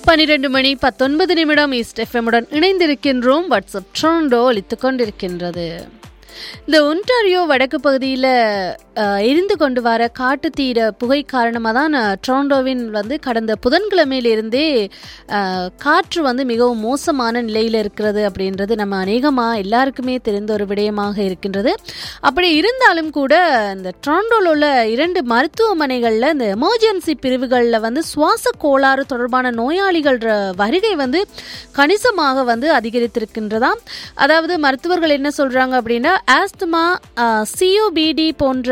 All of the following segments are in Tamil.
12:19 ஈஸ்ட் எஃப்எம்முடன் இணைந்திருக்கின்றோம். வாட்ஸ்அப் ட்ரோண்டோ ஒலித்துக் கொண்டிருக்கின்றது. இந்த ஒன்டாரியோ வடக்கு பகுதியில் எரிந்து கொண்டு வர காட்டுத்தீர புகை காரணமாக தான் டொரண்டோவின் கடந்த புதன்கிழமையிலிருந்தே காற்று மிகவும் மோசமான நிலையில் இருக்கிறது அப்படின்றது நம்ம அநேகமாக எல்லாருக்குமே தெரிந்த ஒரு விடயமாக இருக்கின்றது. அப்படி இருந்தாலும் கூட இந்த டொரண்டோவில் உள்ள 2 மருத்துவமனைகளில் இந்த எமர்ஜென்சி பிரிவுகளில் சுவாச கோளாறு தொடர்பான நோயாளிகள் வருகை கணிசமாக அதிகரித்திருக்கின்றதாம். அதாவது மருத்துவர்கள் என்ன சொல்கிறாங்க அப்படின்னா, ஆஸ்துமா, சிஓபிடி போன்ற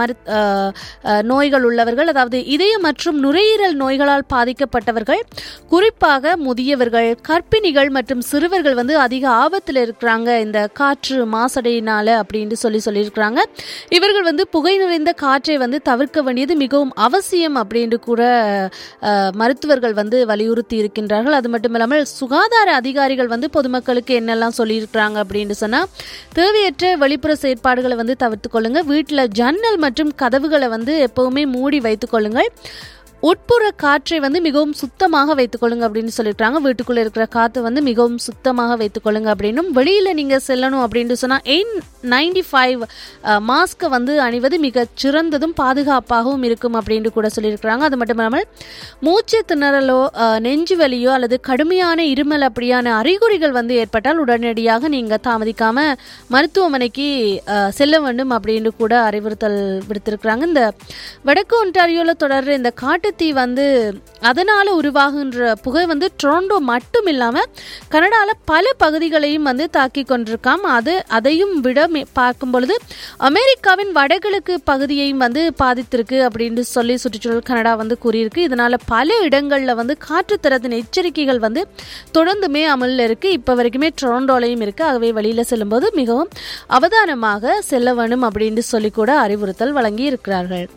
நோய்கள் உள்ளவர்கள், அதாவது இதய மற்றும் நுரையீரல் நோய்களால் பாதிக்கப்பட்டவர்கள், குறிப்பாக முதியவர்கள், கர்ப்பிணிகள் மற்றும் சிறுவர்கள் அதிக ஆபத்தில் இருக்கிறாங்க இந்த காற்று மாசடையினால அப்படின்னு சொல்லியிருக்கிறாங்க. இவர்கள் புகை நிறைந்த காற்றை தவிர்க்க வேண்டியது மிகவும் அவசியம் அப்படின்னு கூட மருத்துவர்கள் வலியுறுத்தி இருக்கின்றார்கள். அது மட்டும் இல்லாமல் சுகாதார அதிகாரிகள் பொதுமக்களுக்கு என்னெல்லாம் சொல்லியிருக்கிறாங்க அப்படின்னு சொன்னா, தேவையற்ற வெளிப்புற செயற்பாடுகளை தவிர்த்து கொள்ளுங்க. வீட்டில் ஜன்னல் மற்றும் கதவுகளை எப்பவுமே மூடி வைத்துக் கொள்ளுங்கள். உட்புற காற்றை மிகவும் சுத்தமாக வைத்துக் கொள்ளுங்க அப்படின்னு சொல்லியிருக்காங்க. வீட்டுக்குள்ள இருக்கிற காற்று மிகவும் சுத்தமாக வைத்துக் கொள்ளுங்க அப்படின்னும், வெளியில நீங்க செல்லணும் அப்படின்னு சொன்னா N95 மாஸ்க் அணிவது மிக சிறந்ததும் பாதுகாப்பாகவும் இருக்கும் அப்படின்னு கூட சொல்லியிருக்கிறாங்க. அது மட்டும் இல்லாமல் மூச்சு திணறலோ நெஞ்சு வலியோ அல்லது கடுமையான இருமல் அப்படியான அறிகுறிகள் ஏற்பட்டால் உடனடியாக நீங்க தாமதிக்காம மருத்துவமனைக்கு செல்ல வேண்டும் அப்படின்னு கூட அறிவுறுத்தல் விடுத்திருக்கிறாங்க. இந்த வடக்கு ஒன்டாரியோல தொடர்ற இந்த காட்டு தீ அதனால உருவாகின்ற புகை டொரண்டோ மட்டும் இல்லாம கனடால பல பகுதிகளையும் தாக்கி கொண்டிருக்காம். அதையும் விட பார்க்கும் பொழுது அமெரிக்காவின் வடகிழக்கு பகுதியையும் பாதித்திருக்கு அப்படின்னு சொல்லி சுற்றுச்சூழல் கனடா கூறியிருக்கு. இதனால பல இடங்கள்ல காற்றுத்தரத்தின் எச்சரிக்கைகள் தொடர்ந்துமே அமலில் இருக்கு. இப்ப வரைக்குமே டொரண்டோலையும் இருக்கு. ஆகவே வெளியில செல்லும் போது மிகவும் அவதானமாக செல்ல வேண்டும் அப்படின்னு சொல்லி கூட அறிவுறுத்தல் வழங்கி இருக்கிறார்கள்.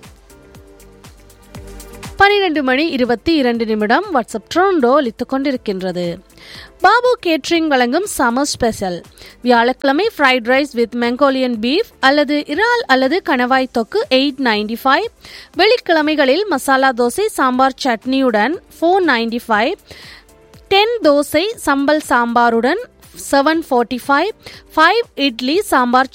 12:22 வாட்ஸ்அப் ட்ரோண்டோ ஒலித்துக் கொண்டிருக்கின்றது. பாபு கேட்ரிங் வழங்கும் சம்மர் ஸ்பெஷல். வியாழக்கிழமை ஃப்ரைட் ரைஸ் வித் மெங்கோலியன் பீஃப் அல்லது இறால் அல்லது கணவாய் தொக்கு $8.95. வெள்ளிக்கிழமைகளில் மசாலா தோசை சாம்பார் சட்னியுடன் $4.95. 10 தோசை சம்பல் சாம்பாருடன் $7.45. 5 இட்லி சாம்பார்